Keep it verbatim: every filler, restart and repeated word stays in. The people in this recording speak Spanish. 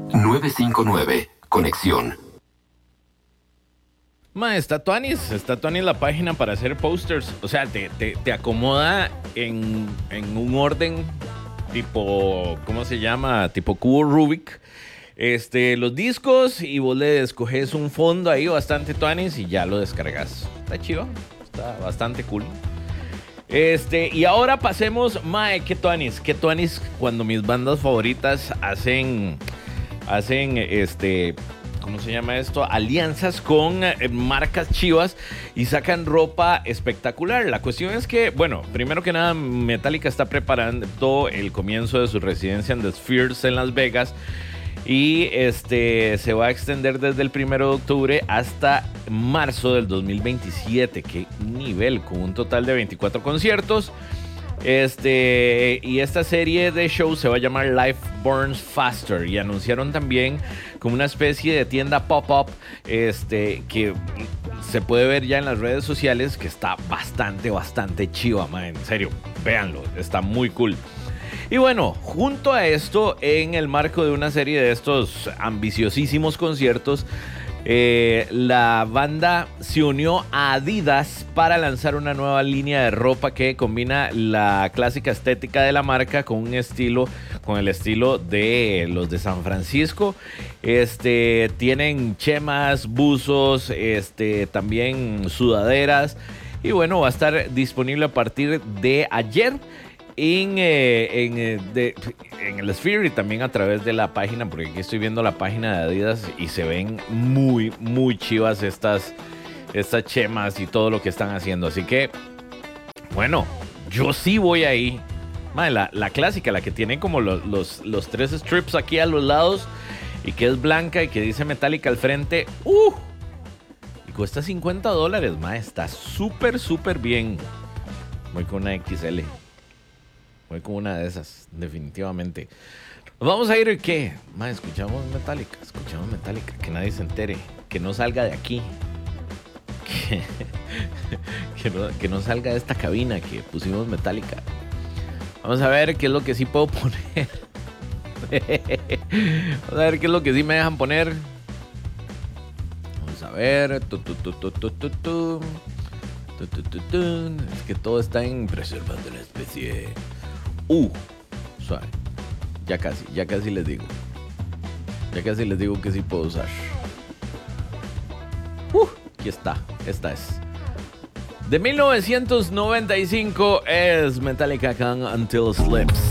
nueve cinco nueve, conexión. Ma, está tuanis, está tuanis la página para hacer posters. O sea, te, te, te acomoda en, en un orden tipo, ¿cómo se llama? Tipo cubo Rubik. Este, los discos y vos le escoges un fondo ahí bastante tuanis y ya lo descargas. Está chido, está bastante cool. Este, y ahora pasemos, mae, qué tuanis, qué tuanis cuando mis bandas favoritas hacen, hacen, este, ¿cómo se llama esto? Alianzas con eh, marcas chivas y sacan ropa espectacular. La cuestión es que, bueno, primero que nada, Metallica está preparando el comienzo de su residencia en The Spheres en Las Vegas. Y este se va a extender desde el primero de octubre hasta marzo del dos mil veintisiete. Qué nivel, con un total de veinticuatro conciertos. Este, y esta serie de shows se va a llamar Life Burns Faster. Y anunciaron también como una especie de tienda pop-up este, que se puede ver ya en las redes sociales, que está bastante, bastante chiva, man. En serio, véanlo, está muy cool. Y bueno, junto a esto, en el marco de una serie de estos ambiciosísimos conciertos, eh, la banda se unió a Adidas para lanzar una nueva línea de ropa que combina la clásica estética de la marca con un estilo, con el estilo de los de San Francisco. Este, tienen chemas, buzos, este, también sudaderas. Y bueno, va a estar disponible a partir de ayer. En, eh, en, eh, de, en el Sphere y también a través de la página, porque aquí estoy viendo la página de Adidas y se ven muy, muy chivas estas, estas chemas y todo lo que están haciendo. Así que, bueno, yo sí voy ahí. Madre, la, la clásica, la que tiene como los, los, los tres strips aquí a los lados y que es blanca y que dice Metallica al frente. ¡Uh! Y cuesta cincuenta dólares, madre. Está súper, súper bien. Voy con una X L. Voy con una de esas, definitivamente. Nos vamos a ir, ¿qué? Ma, escuchamos Metallica, escuchamos Metallica, que nadie se entere, que no salga de aquí, que, que, no, que no salga de esta cabina que pusimos Metallica. Vamos a ver qué es lo que sí puedo poner. Vamos a ver qué es lo que sí me dejan poner. Vamos a ver. Tu, tu, tu, tu, tu, tu, tu. Tu, tu, tu, tu. Es que todo está en preservando la especie. Uh, suave. Ya casi, ya casi les digo. Ya casi les digo que sí puedo usar. Uh, aquí está, esta es. De mil novecientos noventa y cinco es Metallica con Until Slips.